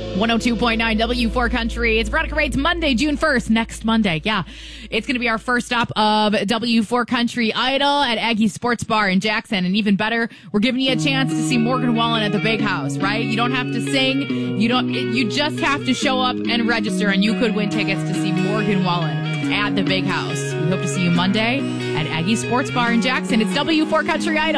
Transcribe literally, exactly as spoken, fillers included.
one oh two point nine W four Country. It's Veronica Rates Monday, June first, next Monday. Yeah, it's going to be our first stop of W four Country Idol at Aggie Sports Bar in Jackson. And even better, we're giving you a chance to see Morgan Wallen at the Big House, right? You don't have to sing. You don't. You just have to show up and register, and you could win tickets to see Morgan Wallen at the Big House. We hope to see you Monday at Aggie Sports Bar in Jackson. It's W four Country Idol.